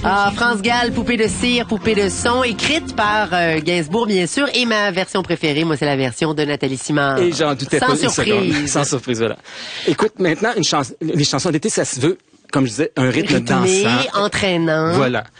Ah, France Gall, Poupée de cire, Poupée de son, écrite par Gainsbourg, bien sûr. Et ma version préférée, moi, c'est la version de Nathalie Simard. Et j'en doutais pas une seconde. Sans surprise, voilà. Écoute, maintenant, les chansons d'été, ça se veut, comme je disais, un rythme dansant. Entraînant. Voilà.